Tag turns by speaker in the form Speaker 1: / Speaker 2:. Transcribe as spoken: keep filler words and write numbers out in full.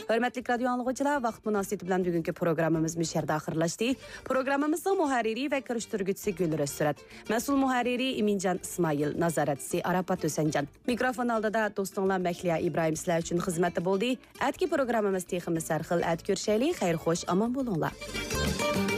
Speaker 1: Hörmətli radio anlıqçılar, vaxt münasibəti bilan bugünkü proqramımız müşərdə axırlaşdı. Proqramımızın müharriri və kirişdirgüçüsü Gül Rəsrət, məsul müharriri İmincan İsmail, nazaratçısı Arafat Ösəncan. Mikrofon aldida dostunlar Məkliya İbrahim sizlər üçün xidmətdə boldu. Ətki proqramımız teximiz sərxil ət görüşəli, xeyir xoş, aman bolunlar.